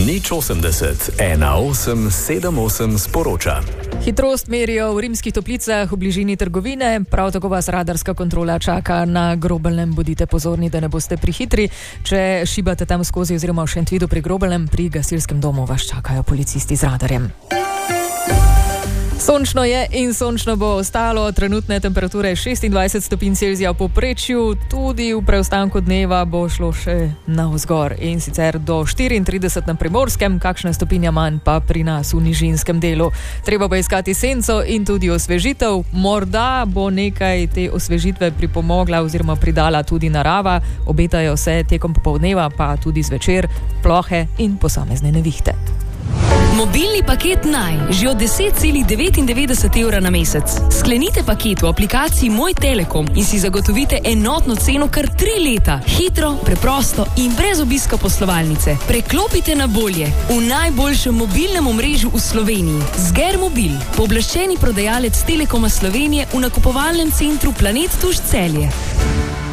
Nič 80 18 78 sporoča. Hitrost merijo v Rimskih Toplicah v bližini trgovine, prav tako vas radarska kontrola čaka na Grobelnem. Bodite pozorni, da ne boste prehitri. Če šibate tam skozi oziroma v Šentvidu pri Grobelnem, pri gasilskem domu vas čakajo policisti z radarjem. Sončno je in sončno bo ostalo, trenutne temperature 26 stopinj Celzija v povprečju, tudi v preostanku dneva bo šlo še navzgor in sicer do 34 na Primorskem, kakšna stopinja manj pa pri nas v nižinskem delu. Treba bo iskati senco in tudi osvežitev, morda bo nekaj te osvežitve pripomogla oziroma pridala tudi narava, obetajo se tekom popoldneva pa tudi zvečer plohe in posamezne nevihte. Mobilni paket Naj, že od 10,99 evra na mesec. Sklenite paket v aplikaciji Moj Telekom in si zagotovite enotno ceno kar 3 leta. Hitro, preprosto in brez obiska poslovalnice. Preklopite na bolje v najboljšem mobilnem omrežju v Sloveniji. Zger Mobil, pooblaščeni prodajalec Telekoma Slovenije v nakupovalnem centru Planet Tuš Celje.